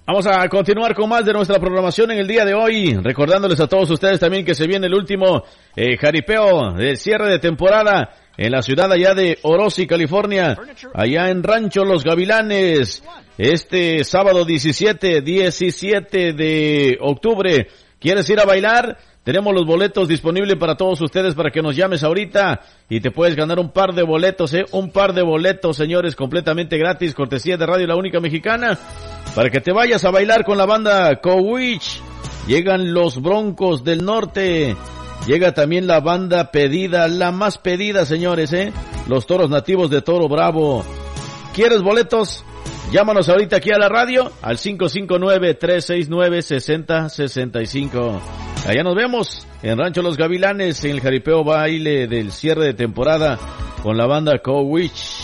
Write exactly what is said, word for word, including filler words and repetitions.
Vamos a continuar con más de nuestra programación en el día de hoy, recordándoles a todos ustedes también que se viene el último eh, jaripeo de cierre de temporada en la ciudad allá de Orosi, California, allá en Rancho Los Gavilanes, este sábado diecisiete de octubre. ¿Quieres ir a bailar? Tenemos los boletos disponibles para todos ustedes para que nos llames ahorita y te puedes ganar un par de boletos, ¿eh? Un par de boletos, señores, completamente gratis, cortesía de Radio La Única Mexicana, para que te vayas a bailar con la banda Cowich. Llegan los Broncos del Norte, llega también la banda pedida, la más pedida, señores, ¿eh? Los Toros Nativos de Toro Bravo. ¿Quieres boletos? Llámanos ahorita aquí a la radio al cinco cinco nueve, tres seis nueve, seis cero seis cinco. Allá nos vemos en Rancho Los Gavilanes en el jaripeo baile del cierre de temporada con la banda Cowich.